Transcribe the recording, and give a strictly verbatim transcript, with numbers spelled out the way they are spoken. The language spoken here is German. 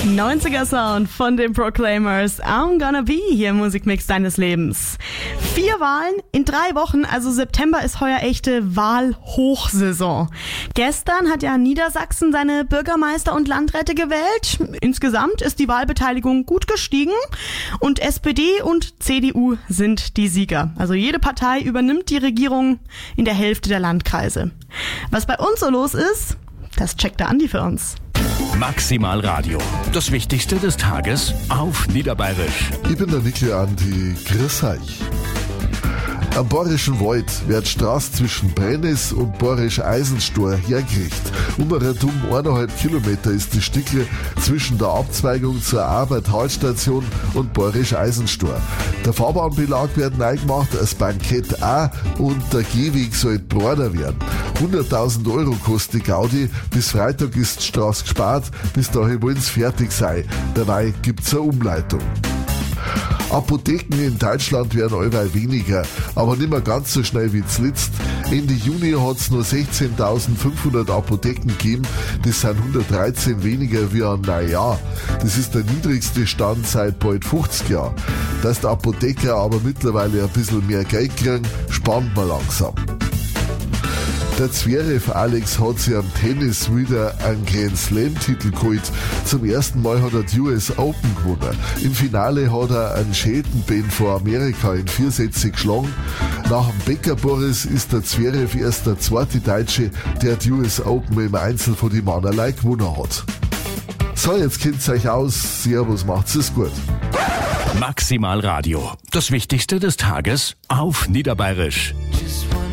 neunziger Sound von den Proclaimers. I'm gonna be hier im Musikmix deines Lebens. Vier Wahlen in drei Wochen, also September ist heuer echte Wahlhochsaison. Gestern hat ja Niedersachsen seine Bürgermeister und Landräte gewählt. Insgesamt ist die Wahlbeteiligung gut gestiegen und S P D und C D U sind die Sieger. Also jede Partei übernimmt die Regierung in der Hälfte der Landkreise. Was bei uns so los ist, das checkt der Andi für uns. Maximal Radio. Das Wichtigste des Tages auf Niederbayerisch. Ich bin der Nickel Andi. Grüß euch. Am Bayerischen Wald wird die Straße zwischen Brennis und Bayerisch-Eisenstor hergerichtet. Um rundum eineinhalb Kilometer ist die Stücke zwischen der Abzweigung zur Arbeit-Talstation und Bayerisch-Eisenstor. Der Fahrbahnbelag wird neu gemacht, das Bankett auch und der Gehweg soll breiter werden. hunderttausend Euro kostet die Gaudi. Bis Freitag ist die Straße gespart, bis dahin wollen sie fertig sein. Dabei gibt's eine Umleitung. Apotheken in Deutschland werden allweil weniger, aber nicht mehr ganz so schnell wie zuletzt. Ende Juni hat es nur sechzehntausendfünfhundert Apotheken gegeben, das sind hundertdreizehn weniger wie ein Neujahr. Das ist der niedrigste Stand seit bald fünfzig Jahren. Dass die Apotheker aber mittlerweile ein bisschen mehr Geld kriegen, spannt man langsam. Der Zverev Alex hat sich am Tennis wieder einen Grand Slam-Titel geholt. Zum ersten Mal hat er die U S Open gewonnen. Im Finale hat er einen Shelton-Ben vor Amerika in vier Sätze geschlagen. Nach dem Becker Boris ist der Zverev erst der zweite Deutsche, der die U S Open im Einzel von die Mannerlei gewonnen hat. So, jetzt kennt's euch aus. Servus, macht's es gut. Maximal Radio. Das Wichtigste des Tages auf Niederbayerisch.